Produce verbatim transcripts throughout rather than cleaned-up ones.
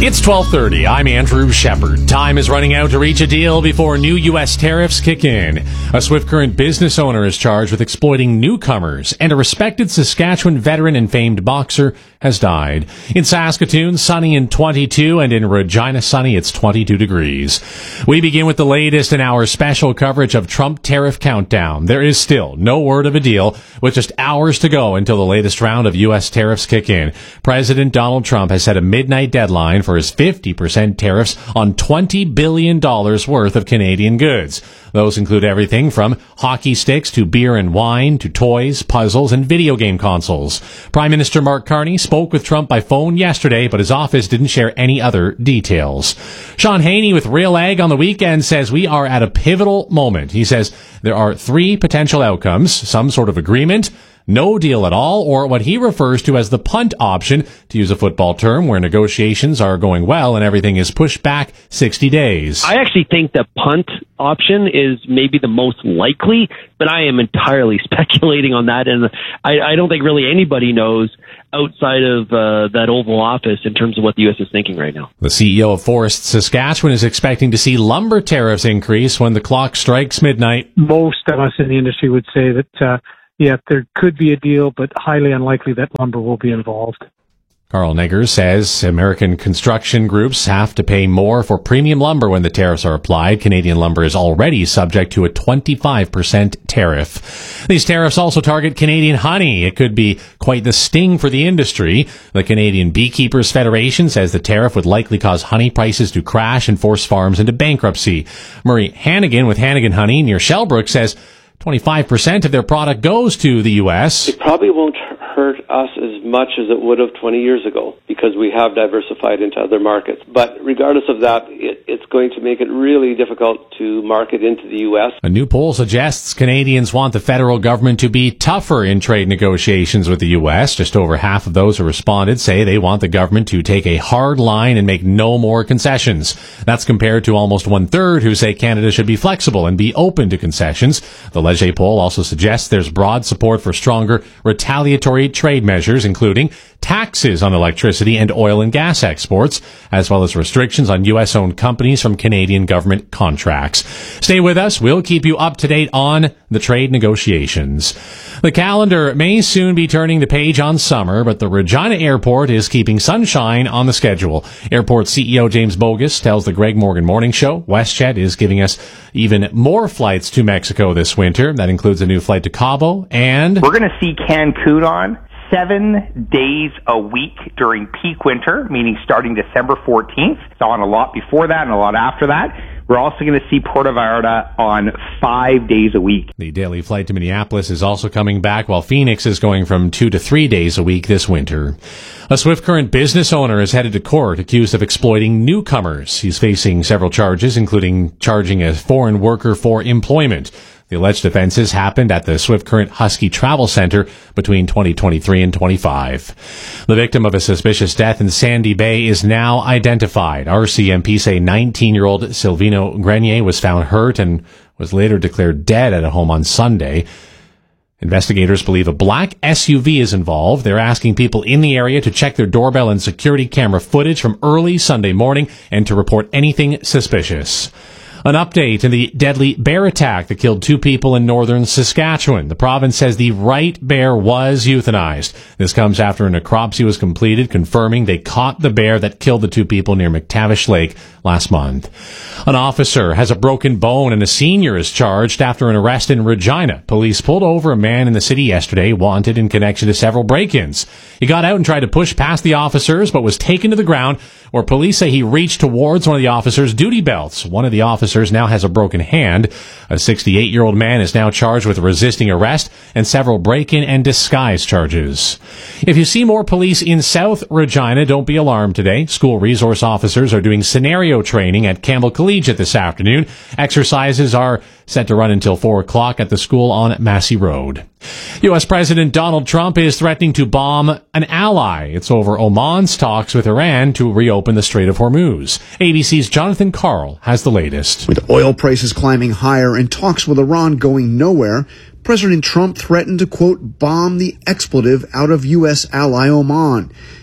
It's twelve thirty. I'm Andrew Shepard. Time is running out to reach a deal before new U S tariffs kick in. A Swift Current business owner is charged with exploiting newcomers, and a respected Saskatchewan veteran and famed boxer has died. In Saskatoon, sunny and twenty-two, and in Regina, sunny, it's twenty-two degrees. We begin with the latest in our special coverage of Trump tariff countdown. There is still no word of a deal, with just hours to go until the latest round of U S tariffs kick in. President Donald Trump has set a midnight deadline for his fifty percent tariffs on twenty billion dollars worth of Canadian goods. Those include everything from hockey sticks to beer and wine to toys, puzzles, and video game consoles. Prime Minister Mark Carney spoke with Trump by phone yesterday, but his office didn't share any other details. Sean Haney with Real Ag on the weekend says we are at a pivotal moment. He says there are three potential outcomes: some sort of agreement, no deal at all, or what he refers to as the punt option, to use a football term, where negotiations are going well and everything is pushed back sixty days. I actually think the punt option is maybe the most likely, but I am entirely speculating on that, and I, I don't think really anybody knows outside of uh, that Oval Office in terms of what the U S is thinking right now. The C E O of Forest Saskatchewan is expecting to see lumber tariffs increase when the clock strikes midnight. Most of us in the industry would say that uh, yeah, there could be a deal, but highly unlikely that lumber will be involved. Carl Neggers says American construction groups have to pay more for premium lumber when the tariffs are applied. Canadian lumber is already subject to a twenty-five percent tariff. These tariffs also target Canadian honey. It could be quite the sting for the industry. The Canadian Beekeepers Federation says the tariff would likely cause honey prices to crash and force farms into bankruptcy. Murray Hannigan with Hannigan Honey near Shellbrook says twenty-five percent of their product goes to the U S. It probably won't hurt us as much as it would have twenty years ago because we have diversified into other markets. But regardless of that, it, it's going to make it really difficult to market into the U S. A new poll suggests Canadians want the federal government to be tougher in trade negotiations with the U S. Just over half of those who responded say they want the government to take a hard line and make no more concessions. That's compared to almost one-third who say Canada should be flexible and be open to concessions. The Leger poll also suggests there's broad support for stronger retaliatory trade measures, including taxes on electricity and oil and gas exports, as well as restrictions on U S-owned companies from Canadian government contracts. Stay with us. We'll keep you up to date on the trade negotiations. The calendar may soon be turning the page on summer, but the Regina Airport is keeping sunshine on the schedule. Airport C E O James Bogus tells the Greg Morgan Morning Show WestJet is giving us even more flights to Mexico this winter. That includes a new flight to Cabo, and we're going to see Cancun on seven days a week during peak winter, meaning starting December fourteenth. It's on a lot before that and a lot after that. We're also going to see Puerto Vallarta on five days a week. The daily flight to Minneapolis is also coming back, while Phoenix is going from two to three days a week this winter. A Swift Current business owner is headed to court accused of exploiting newcomers. He's facing several charges, including charging a foreign worker for employment. The alleged offenses happened at the Swift Current Husky Travel Center between twenty twenty-three and twenty-five. The victim of a suspicious death in Sandy Bay is now identified. R C M P say nineteen-year-old Silvino Grenier was found hurt and was later declared dead at a home on Sunday. Investigators believe a black S U V is involved. They're asking people in the area to check their doorbell and security camera footage from early Sunday morning and to report anything suspicious. An update in the deadly bear attack that killed two people in northern Saskatchewan. The province says the right bear was euthanized. This comes after a necropsy was completed, confirming they caught the bear that killed the two people near McTavish Lake last month. An officer has a broken bone and a senior is charged after an arrest in Regina. Police pulled over a man in the city yesterday, wanted in connection to several break-ins. He got out and tried to push past the officers, but was taken to the ground, where police say he reached towards one of the officers' duty belts. One of the officers now has a broken hand. A sixty-eight-year-old man is now charged with resisting arrest and several break-in and disguise charges. If you see more police in South Regina, don't be alarmed today. School resource officers are doing scenario training at Campbell Collegiate this afternoon. Exercises are set to run until four o'clock at the school on Massey Road. U S President Donald Trump is threatening to bomb an ally. It's over Oman's talks with Iran to reopen the Strait of Hormuz. A B C's Jonathan Karl has the latest. With oil prices climbing higher and talks with Iran going nowhere, President Trump threatened to, quote, bomb the expletive out of U S ally Oman.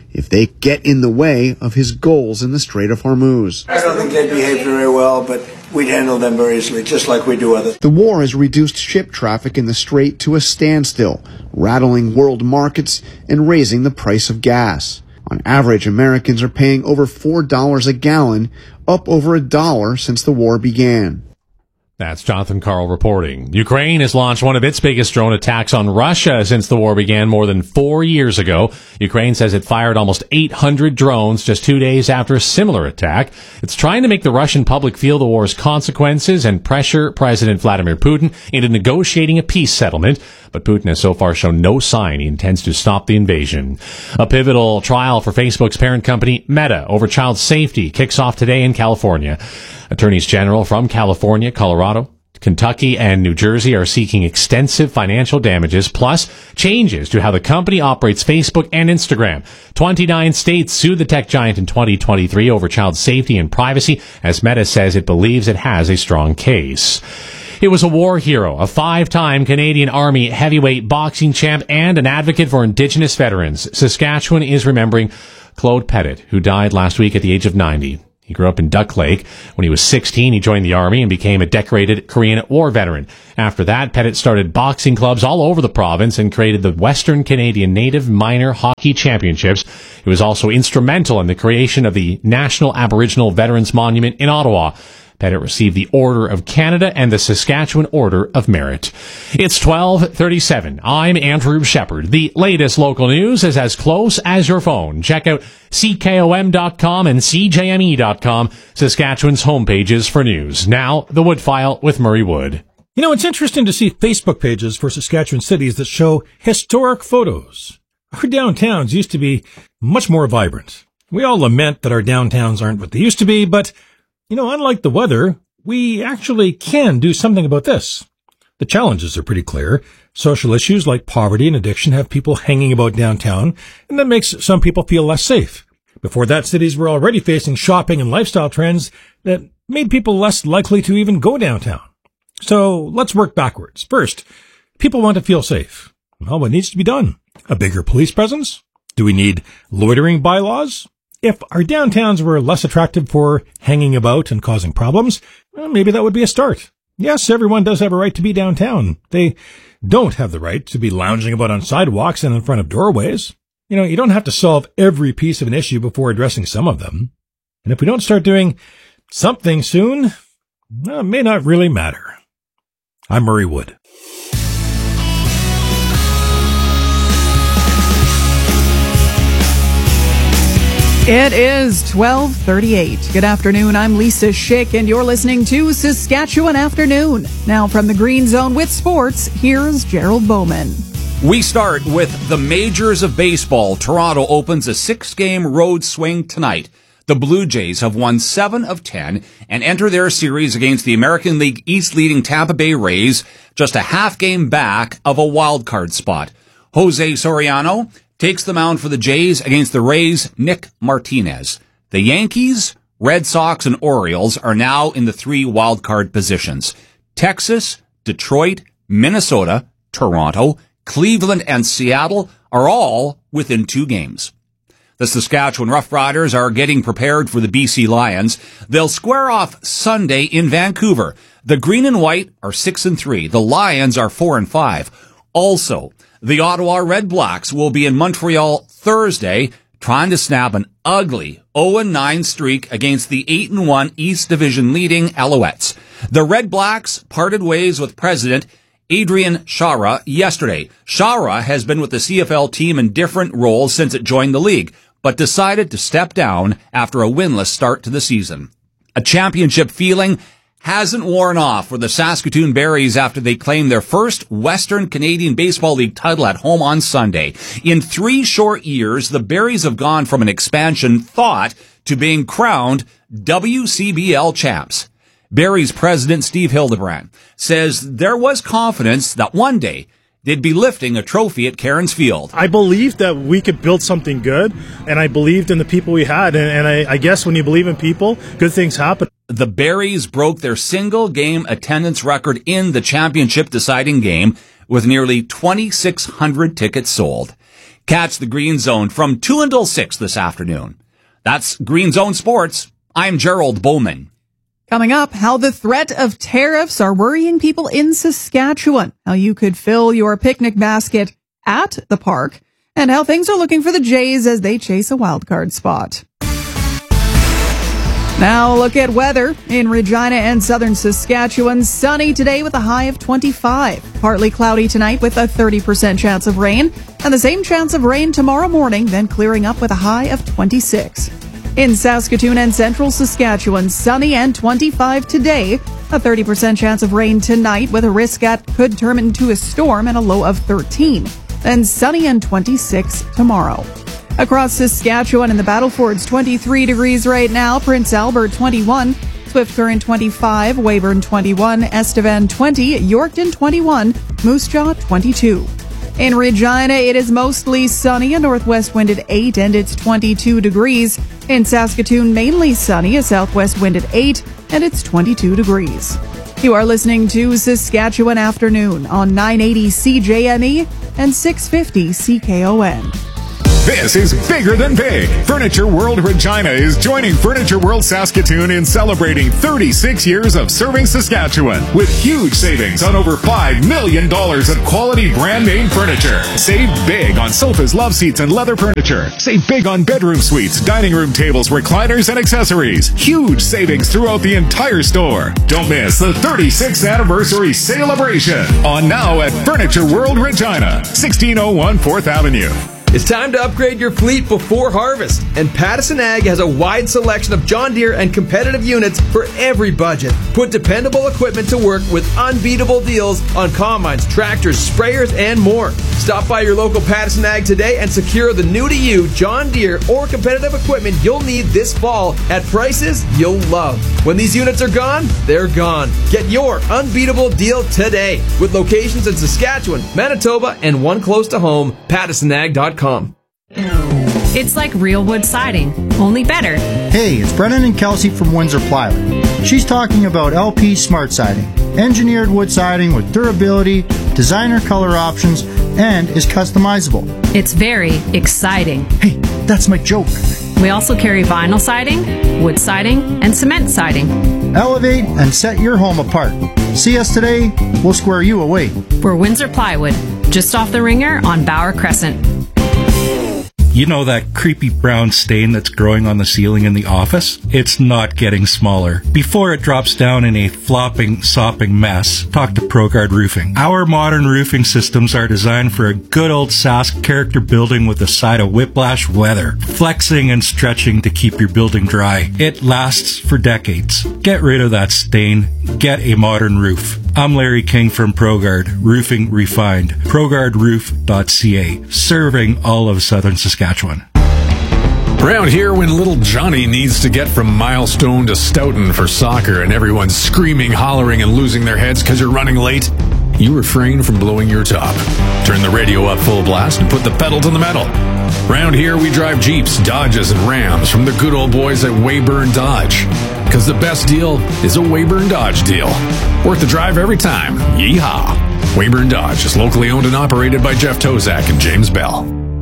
if they get in the way of his goals in the Strait of Hormuz. I don't think they behave very well, but we'd handle them very easily, just like we do others. The war has reduced ship traffic in the Strait to a standstill, rattling world markets and raising the price of gas. On average, Americans are paying over four dollars a gallon, up over a dollar since the war began. That's Jonathan Carl reporting. Ukraine has launched one of its biggest drone attacks on Russia since the war began more than four years ago. Ukraine says it fired almost eight hundred drones just two days after a similar attack. It's trying to make the Russian public feel the war's consequences and pressure President Vladimir Putin into negotiating a peace settlement. But Putin has so far shown no sign he intends to stop the invasion. A pivotal trial for Facebook's parent company, Meta, over child safety kicks off today in California. Attorneys general from California, Colorado, Kentucky, and New Jersey are seeking extensive financial damages, plus changes to how the company operates Facebook and Instagram. twenty-nine states sued the tech giant in twenty twenty-three over child safety and privacy, as Meta says it believes it has a strong case. It was a war hero, a five-time Canadian Army heavyweight boxing champ, and an advocate for Indigenous veterans. Saskatchewan is remembering Claude Pettit, who died last week at the age of ninety. He grew up in Duck Lake. When he was sixteen, he joined the Army and became a decorated Korean War veteran. After that, Pettit started boxing clubs all over the province and created the Western Canadian Native Minor Hockey Championships. He was also instrumental in the creation of the National Aboriginal Veterans Monument in Ottawa. Pettit received the Order of Canada and the Saskatchewan Order of Merit. It's twelve thirty-seven. I'm Andrew Shepard. The latest local news is as close as your phone. Check out C K O M dot com and C J M E dot com, Saskatchewan's homepages for news. Now, the Woodfile with Murray Wood. You know, it's interesting to see Facebook pages for Saskatchewan cities that show historic photos. Our downtowns used to be much more vibrant. We all lament that our downtowns aren't what they used to be, but you know, unlike the weather, we actually can do something about this. The challenges are pretty clear. Social issues like poverty and addiction have people hanging about downtown, and that makes some people feel less safe. Before that, cities were already facing shopping and lifestyle trends that made people less likely to even go downtown. So let's work backwards. First, people want to feel safe. Well, what needs to be done? A bigger police presence? Do we need loitering bylaws? If our downtowns were less attractive for hanging about and causing problems, well, maybe that would be a start. Yes, everyone does have a right to be downtown. They don't have the right to be lounging about on sidewalks and in front of doorways. You know, you don't have to solve every piece of an issue before addressing some of them. And if we don't start doing something soon, well, it may not really matter. I'm Murray Wood. It is twelve thirty-eight. Good afternoon. I'm Lisa Schick, and you're listening to Saskatchewan Afternoon. Now from the Green Zone with sports, here's Gerald Bowman. We start with the majors of baseball. Toronto opens a six-game road swing tonight. The Blue Jays have won seven of ten and enter their series against the American League East leading Tampa Bay Rays, just a half game back of a wild card spot. Jose Soriano takes the mound for the Jays against the Rays' Nick Martinez. The Yankees, Red Sox, and Orioles are now in the three wildcard positions. Texas, Detroit, Minnesota, Toronto, Cleveland, and Seattle are all within two games. The Saskatchewan Roughriders are getting prepared for the B C Lions. They'll square off Sunday in Vancouver. The Green and White are six and three. The Lions are four and five. Also, the Ottawa Red Blacks will be in Montreal Thursday, trying to snap an ugly oh and nine streak against the eight and one East Division leading Alouettes. The Red Blacks parted ways with President Adrian Chara yesterday. Chara has been with the C F L team in different roles since it joined the league, but decided to step down after a winless start to the season. A championship feeling hasn't worn off for the Saskatoon Berries after they claimed their first Western Canadian Baseball League title at home on Sunday. In three short years, the Berries have gone from an expansion thought to being crowned W C B L champs. Berries president Steve Hildebrand says there was confidence that one day they'd be lifting a trophy at Cairns Field. I believed that we could build something good, and I believed in the people we had, and, and I, I guess when you believe in people, good things happen. The Berries broke their single-game attendance record in the championship deciding game with nearly twenty-six hundred tickets sold. Catch the Green Zone from two until six this afternoon. That's Green Zone Sports. I'm Gerald Bowman. Coming up, how the threat of tariffs are worrying people in Saskatchewan, how you could fill your picnic basket at the park, and how things are looking for the Jays as they chase a wildcard spot. Now look at weather. In Regina and southern Saskatchewan, sunny today with a high of twenty-five. Partly cloudy tonight with a thirty percent chance of rain, and the same chance of rain tomorrow morning, then clearing up with a high of twenty-six. In Saskatoon and central Saskatchewan, sunny and twenty-five today. A thirty percent chance of rain tonight with a risk that could turn into a storm and a low of thirteen. Then sunny and twenty-six tomorrow. Across Saskatchewan and the Battlefords, twenty-three degrees right now. Prince Albert, twenty-one. Swift Current, twenty-five. Weyburn, twenty-one. Estevan, twenty. Yorkton, twenty-one. Moose Jaw, twenty-two. In Regina, it is mostly sunny, a northwest wind at eight, and it's twenty-two degrees. In Saskatoon, mainly sunny, a southwest wind at eight, and it's twenty-two degrees. You are listening to Saskatchewan Afternoon on nine eighty C J M E and six fifty C K O N. This is bigger than big. Furniture World Regina is joining Furniture World Saskatoon in celebrating thirty-six years of serving Saskatchewan with huge savings on over five million dollars of quality brand name furniture. Save big on sofas, love seats, and leather furniture. Save big on bedroom suites, dining room tables, recliners, and accessories. Huge savings throughout the entire store. Don't miss the thirty-sixth anniversary celebration on now at Furniture World Regina, sixteen oh one fourth Avenue. It's time to upgrade your fleet before harvest, and Pattison Ag has a wide selection of John Deere and competitive units for every budget. Put dependable equipment to work with unbeatable deals on combines, tractors, sprayers, and more. Stop by your local Pattison Ag today and secure the new-to-you John Deere or competitive equipment you'll need this fall at prices you'll love. When these units are gone, they're gone. Get your unbeatable deal today with locations in Saskatchewan, Manitoba, and one close to home, pattison ag dot com. It's like real wood siding, only better. Hey, it's Brennan and Kelsey from Windsor Plywood. She's talking about L P Smart Siding, engineered wood siding with durability, designer color options, and is customizable. It's very exciting. Hey, that's my joke. We also carry vinyl siding, wood siding, and cement siding. Elevate and set your home apart. See us today, we'll square you away. We're Windsor Plywood, just off the Ringer on Bauer Crescent. You know that creepy brown stain that's growing on the ceiling in the office? It's not getting smaller. Before it drops down in a flopping, sopping mess, talk to ProGuard Roofing. Our modern roofing systems are designed for a good old Sask character building with a side of whiplash weather, flexing and stretching to keep your building dry. It lasts for decades. Get rid of that stain. Get a modern roof. I'm Larry King from ProGuard, Roofing Refined, pro guard roof dot c a, serving all of southern Saskatchewan. Around here, when little Johnny needs to get from Milestone to Stoughton for soccer and everyone's screaming, hollering, and losing their heads because you're running late, you refrain from blowing your top. Turn the radio up full blast and put the pedal to the metal. Around here, we drive Jeeps, Dodges, and Rams from the good old boys at Weyburn Dodge. Because the best deal is a Weyburn Dodge deal. Worth the drive every time. Yeehaw! Weyburn Dodge is locally owned and operated by Jeff Tozak and James Bell.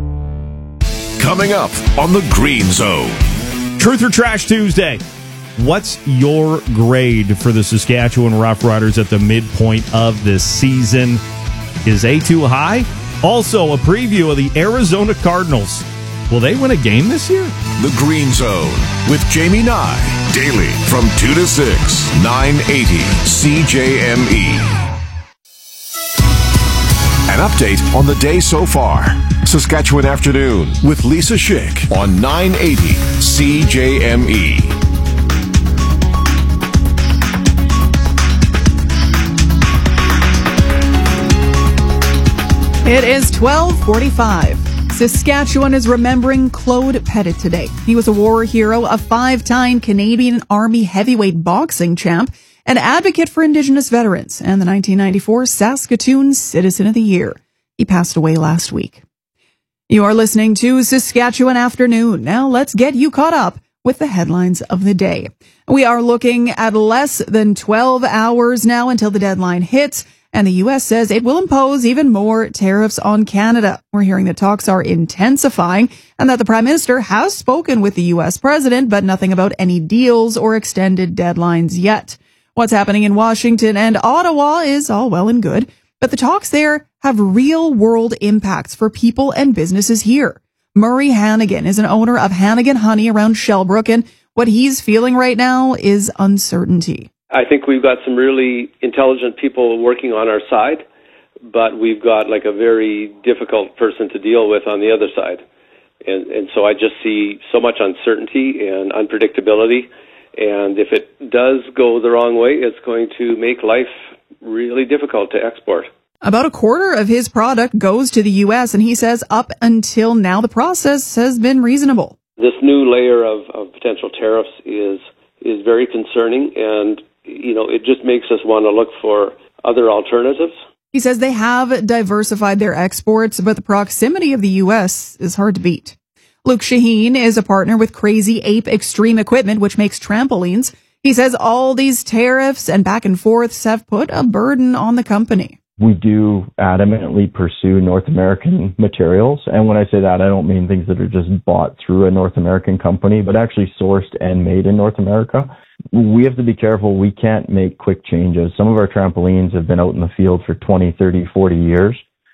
Coming up on the Green Zone. Truth or Trash Tuesday. What's your grade for the Saskatchewan Roughriders at the midpoint of this season? Is A too high? Also, a preview of the Arizona Cardinals. Will they win a game this year? The Green Zone with Jamie Nye. Daily from two to six, nine eighty C J M E. An update on the day so far. Saskatchewan Afternoon with Lisa Schick on nine eighty C J M E. It is twelve forty-five. Saskatchewan is remembering Claude Pettit today. He was a war hero, a five-time Canadian Army heavyweight boxing champ, an advocate for Indigenous veterans, and the nineteen ninety-four Saskatoon Citizen of the Year. He passed away last week. You are listening to Saskatchewan Afternoon. Now let's get you caught up with the headlines of the day. We are looking at less than twelve hours now until the deadline hits, And the U S says it will impose even more tariffs on Canada. We're hearing that talks are intensifying and that the Prime Minister has spoken with the U S President, but nothing about any deals or extended deadlines yet. What's happening in Washington and Ottawa is all well and good, but the talks there have real-world impacts for people and businesses here. Murray Hannigan is an owner of Hannigan Honey around Shellbrook, and what he's feeling right now is uncertainty. I think we've got some really intelligent people working on our side, but we've got like a very difficult person to deal with on the other side. And, and so I just see so much uncertainty and unpredictability. And if it does go the wrong way, it's going to make life really difficult to export. About a quarter of his product goes to the U S, and he says up until now the process has been reasonable. This new layer of, of potential tariffs is is very concerning, and you know, it just makes us want to look for other alternatives. He says they have diversified their exports, but the proximity of the U S is hard to beat. Luke Shaheen is a partner with Crazy Ape Extreme Equipment, which makes trampolines. He says all these tariffs and back and forths have put a burden on the company. We do adamantly pursue North American materials. And when I say that, I don't mean things that are just bought through a North American company, but actually sourced and made in North America. We have to be careful. We can't make quick changes. Some of our trampolines have been out in the field for twenty, thirty, forty years,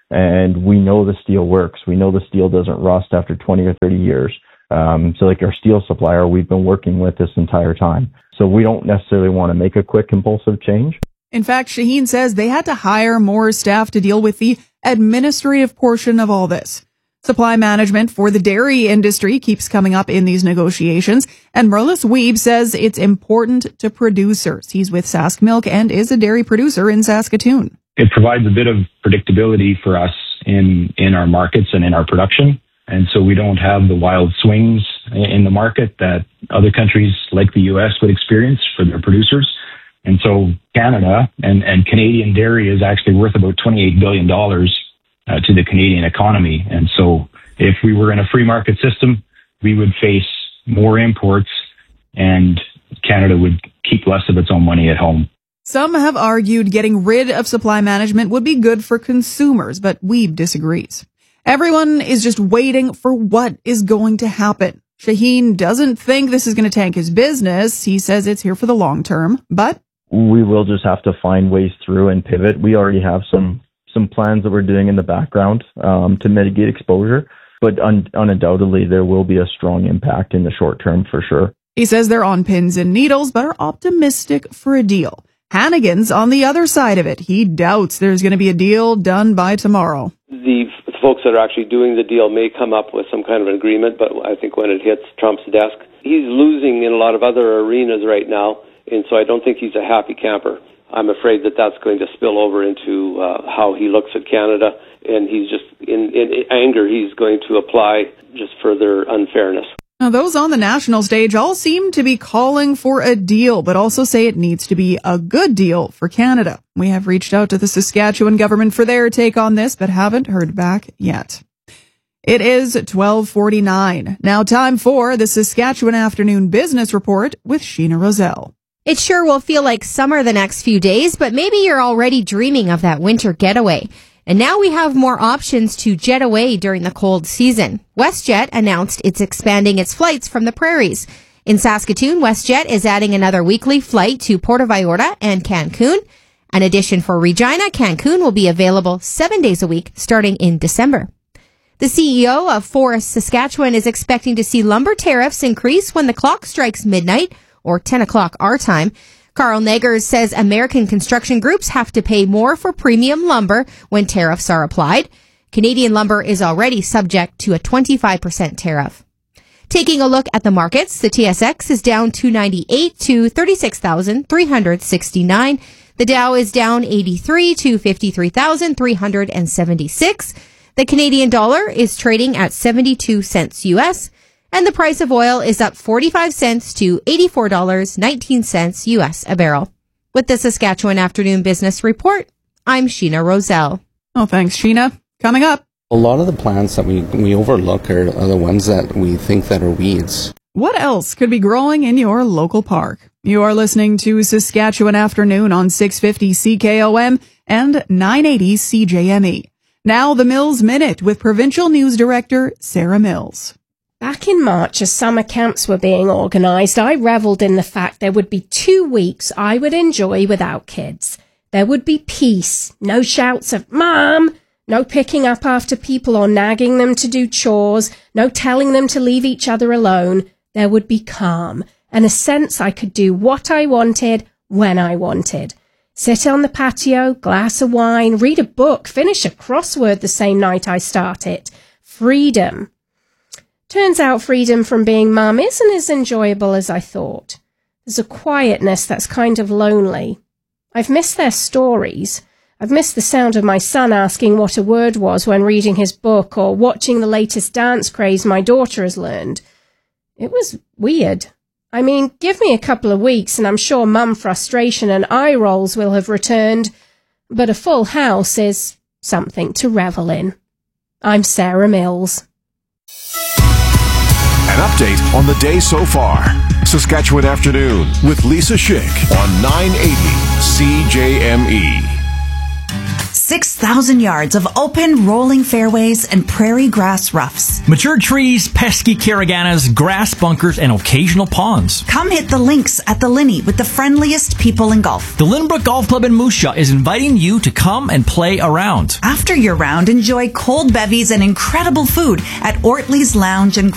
and we know the steel works. We know the steel doesn't rust after twenty or thirty years. Um, so like our steel supplier, we've been working with this entire time. So we don't necessarily want to make a quick impulsive change. In fact, Shaheen says they had to hire more staff to deal with the administrative portion of all this. Supply management for the dairy industry keeps coming up in these negotiations, and Merlis Wiebe says it's important to producers. He's with Sask Milk and is a dairy producer in Saskatoon. It provides a bit of predictability for us in, in our markets and in our production, and so we don't have the wild swings in the market that other countries like the U S would experience for their producers. And so Canada and, and Canadian dairy is actually worth about twenty-eight billion dollars uh, to the Canadian economy. And so if we were in a free market system, we would face more imports and Canada would keep less of its own money at home. Some have argued getting rid of supply management would be good for consumers, but Wiebe disagrees. Everyone is just waiting for what is going to happen. Shaheen doesn't think this is going to tank his business. He says it's here for the long term, but we will just have to find ways through and pivot. We already have some some plans that we're doing in the background um, to mitigate exposure, but un- undoubtedly there will be a strong impact in the short term for sure. He says they're on pins and needles, but are optimistic for a deal. Hannigan's on the other side of it. He doubts there's going to be a deal done by tomorrow. The f- folks that are actually doing the deal may come up with some kind of an agreement, but I think when it hits Trump's desk, he's losing in a lot of other arenas right now. And so I don't think he's a happy camper. I'm afraid that that's going to spill over into uh, how he looks at Canada. And he's just, in, in anger, he's going to apply just further unfairness. Now, those on the national stage all seem to be calling for a deal, but also say it needs to be a good deal for Canada. We have reached out to the Saskatchewan government for their take on this, but haven't heard back yet. It is twelve forty-nine. Now time for the Saskatchewan Afternoon Business Report with Sheena Roselle. It sure will feel like summer the next few days, but maybe you're already dreaming of that winter getaway. And now we have more options to jet away during the cold season. WestJet announced it's expanding its flights from the prairies. In Saskatoon, WestJet is adding another weekly flight to Puerto Vallarta and Cancun. An addition for Regina, Cancun will be available seven days a week starting in December. The C E O of Forest Saskatchewan is expecting to see lumber tariffs increase when the clock strikes midnight, or ten o'clock our time. Carl Negers says American construction groups have to pay more for premium lumber when tariffs are applied. Canadian lumber is already subject to a twenty-five percent tariff. Taking a look at the markets, the T S X is down two ninety-eight to thirty-six thousand three hundred sixty-nine. The Dow is down eighty-three to fifty-three thousand three hundred seventy-six. The Canadian dollar is trading at seventy-two cents U S. And the price of oil is up forty-five cents to eighty-four dollars and nineteen cents U S a barrel. With the Saskatchewan Afternoon Business Report, I'm Sheena Roselle. Oh, thanks, Sheena. Coming up. A lot of the plants that we, we overlook are, are the ones that we think that are weeds. What else could be growing in your local park? You are listening to Saskatchewan Afternoon on six fifty C K O M and nine eighty C J M E. Now the Mills Minute with Provincial News Director Sarah Mills. Back in March, as summer camps were being organised, I revelled in the fact there would be two weeks I would enjoy without kids. There would be peace, no shouts of "Mom!" No picking up after people or nagging them to do chores, no telling them to leave each other alone. There would be calm and a sense I could do what I wanted when I wanted. Sit on the patio, glass of wine, read a book, finish a crossword the same night I start it. Freedom. Turns out freedom from being mum isn't as enjoyable as I thought. There's a quietness that's kind of lonely. I've missed their stories. I've missed the sound of my son asking what a word was when reading his book, or watching the latest dance craze my daughter has learned. It was weird. I mean, give me a couple of weeks and I'm sure mum frustration and eye rolls will have returned, but a full house is something to revel in. I'm Sarah Mills. An update on the day so far. Saskatchewan Afternoon with Lisa Schick on nine eighty C J M E. six thousand yards of open, rolling fairways and prairie grass roughs. Mature trees, pesky caraganas, grass bunkers, and occasional ponds. Come hit the links at the Linney with the friendliest people in golf. The Lynbrook Golf Club in Moose Jaw is inviting you to come and play around. After your round, enjoy cold bevies and incredible food at Ortley's Lounge and